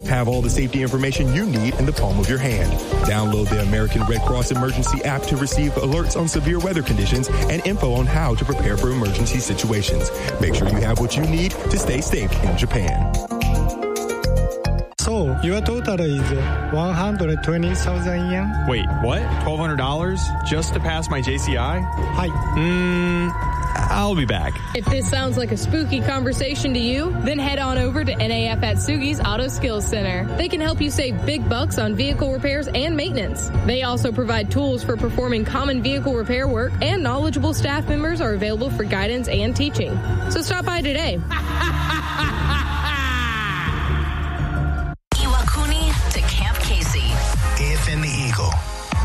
Have all the safety information you need in the palm of your hand. Download the American Red Cross Emergency app to receive alerts on severe weather conditions and info on how to prepare for emergency situations. Make sure you have what you need to stay safe in Japan. So, your total is 120,000 yen? Wait, what? $1,200 just to pass my JCI? Hi. I'll be back. If this sounds like a spooky conversation to you, then head on over to NAF Atsugi's Auto Skills Center. They can help you save big bucks on vehicle repairs and maintenance. They also provide tools for performing common vehicle repair work, and knowledgeable staff members are available for guidance and teaching. So stop by today.